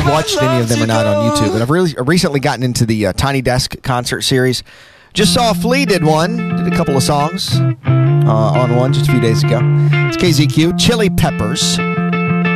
watched any of them or not on YouTube, but I've recently gotten into the Tiny Desk concert series. Just saw Flea did a couple of songs on one just a few days ago. It's KZQ, Chili Peppers.